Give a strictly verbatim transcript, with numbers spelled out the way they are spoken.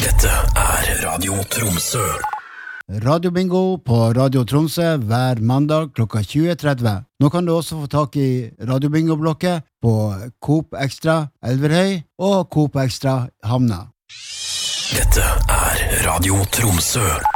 Dette er Radio Tromsø. Radio Bingo på Radio Tromsø hver mandag klokka tjue tretti. Nå kan du også få tak i Radio Bingo-blokket på Coop Extra Elverhøy og Coop Extra Havna. Dette er Radio Tromsø.